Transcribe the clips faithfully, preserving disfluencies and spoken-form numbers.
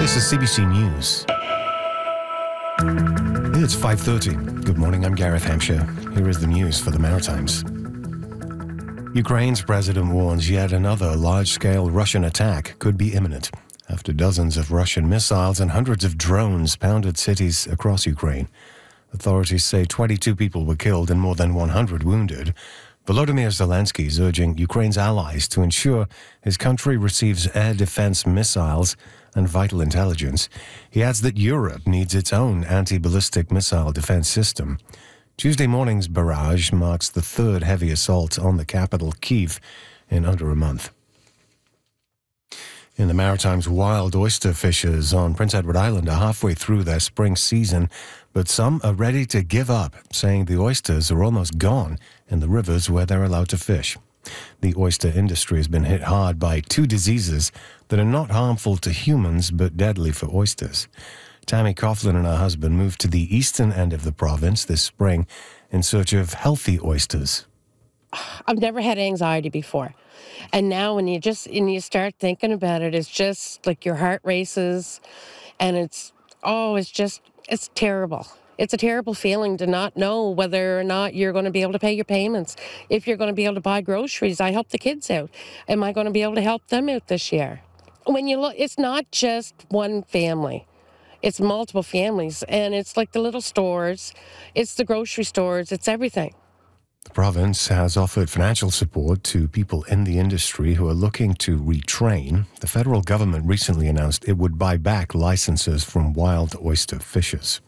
This is C B C News. It's five thirty. Good morning, I'm Gareth Hampshire. Here is the news for the Maritimes. Ukraine's president warns yet another large-scale Russian attack could be imminent after dozens of Russian missiles and hundreds of drones pounded cities across Ukraine. Authorities say twenty-two people were killed and more than one hundred wounded. Volodymyr Zelensky is urging Ukraine's allies to ensure his country receives air defense missiles and vital intelligence. He adds that Europe needs its own anti-ballistic missile defense system. Tuesday morning's barrage marks the third heavy assault on the capital, Kyiv, in under a month. In the Maritimes, wild oyster fishers on Prince Edward Island are halfway through their spring season, but some are ready to give up, saying the oysters are almost gone in the rivers where they're allowed to fish. The oyster industry has been hit hard by two diseases that are not harmful to humans but deadly for oysters. Tammy Coughlin and her husband moved to the eastern end of the province this spring in search of healthy oysters. I've never had anxiety before. And now when you just and you start thinking about it, it's just like your heart races and it's, oh, it's just, it's terrible. It's a terrible feeling to not know whether or not you're going to be able to pay your payments. If you're going to be able to buy groceries, I help the kids out. Am I going to be able to help them out this year? When you look, it's not just one family. It's multiple families. And it's like the little stores. It's the grocery stores. It's everything. The province has offered financial support to people in the industry who are looking to retrain. The federal government recently announced it would buy back licenses from wild oyster fishers.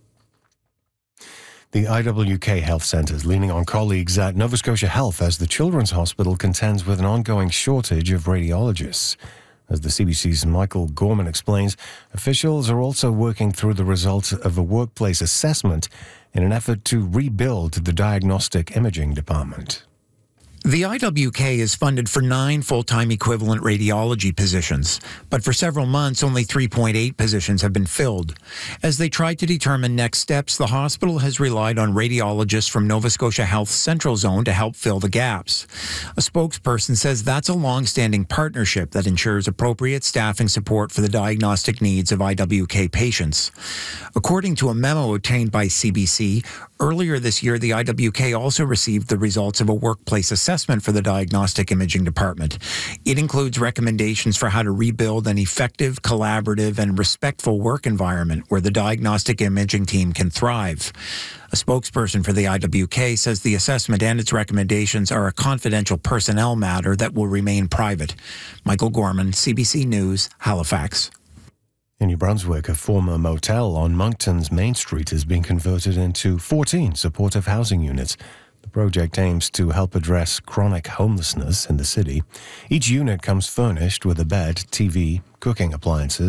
The I W K Health Centre is leaning on colleagues at Nova Scotia Health as the Children's Hospital contends with an ongoing shortage of radiologists. As the C B C's Michael Gorman explains, officials are also working through the results of a workplace assessment in an effort to rebuild the diagnostic imaging department. The I W K is funded for nine full-time equivalent radiology positions, but for several months, only three point eight positions have been filled. As they tried to determine next steps, the hospital has relied on radiologists from Nova Scotia Health's Central Zone to help fill the gaps. A spokesperson says that's a long-standing partnership that ensures appropriate staffing support for the diagnostic needs of I W K patients. According to a memo obtained by C B C, earlier this year, the I W K also received the results of a workplace assessment for the Diagnostic Imaging Department. It includes recommendations for how to rebuild an effective, collaborative, and respectful work environment where the diagnostic imaging team can thrive. A spokesperson for the I W K says the assessment and its recommendations are a confidential personnel matter that will remain private. Michael Gorman, C B C News, Halifax. In New Brunswick, a former motel on Moncton's Main Street is being converted into fourteen supportive housing units. The project aims to help address chronic homelessness in the city. Each unit comes furnished with a bed, T V, cooking appliances,